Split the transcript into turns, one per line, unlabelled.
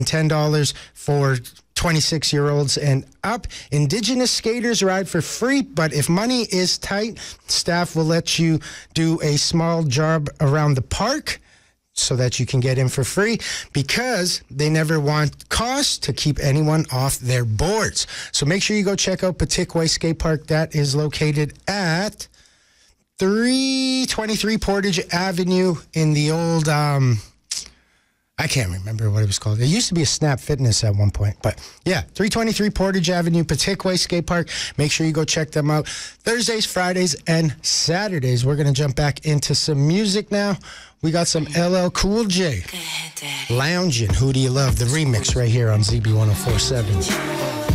$10 for 26-year-olds and up. Indigenous skaters ride for free, but if money is tight, staff will let you do a small job around the park so that you can get in for free, because they never want costs to keep anyone off their boards. So make sure you go check out Patikwe Skate Park. That is located at 323 Portage Avenue in the old, I can't remember what it was called. It used to be a Snap Fitness at one point. But yeah, 323 Portage Avenue, Patikwe Skate Park. Make sure you go check them out. Thursdays, Fridays, and Saturdays. We're going to jump back into some music now. We got some LL Cool J. Loungin', Who Do You Love? The remix right here on ZB 104.7.